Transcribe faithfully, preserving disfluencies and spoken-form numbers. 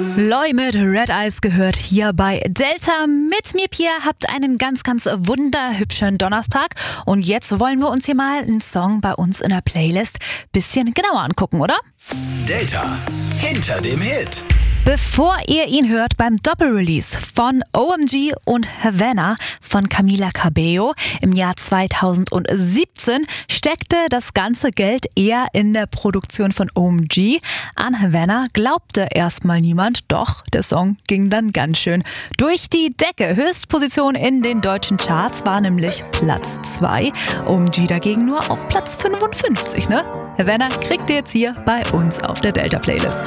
Loi mit Red Eyes gehört hier bei Delta mit mir, Pia. Habt einen ganz, ganz wunderhübschen Donnerstag. Und jetzt wollen wir uns hier mal einen Song bei uns in der Playlist bisschen genauer angucken, oder? Delta hinter dem Hit. Bevor ihr ihn hört, beim Doppelrelease von O M G und Havana von Camila Cabello im Jahr zweitausendsiebzehn steckte das ganze Geld eher in der Produktion von O M G. An Havana glaubte erstmal niemand, doch der Song ging dann ganz schön durch die Decke. Höchstposition in den deutschen Charts war nämlich Platz zwei. O M G dagegen nur auf Platz fünfundfünfzig, ne? Havana kriegt ihr jetzt hier bei uns auf der Delta Playlist.